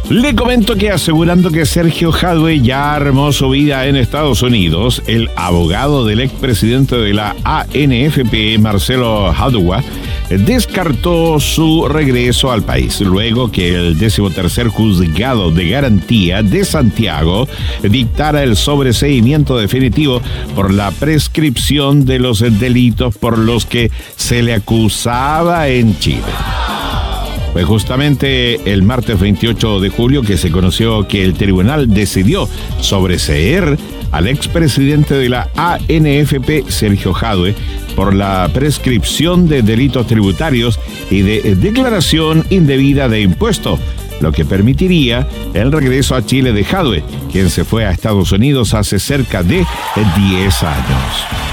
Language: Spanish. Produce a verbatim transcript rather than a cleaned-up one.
Le comento que asegurando que Sergio Jadue ya armó su vida en Estados Unidos, el abogado del expresidente de la A N F P, Marcelo Jadue, descartó su regreso al país, luego que el decimotercer juzgado de garantía de Santiago dictara el sobreseimiento definitivo por la prescripción de los delitos por los que se le acusaba en Chile. Fue justamente el martes veintiocho de julio que se conoció que el tribunal decidió sobreseer al expresidente de la A N F P, Sergio Jadue, por la prescripción de delitos tributarios y de declaración indebida de impuestos, lo que permitiría el regreso a Chile de Jadue, quien se fue a Estados Unidos hace cerca de diez años.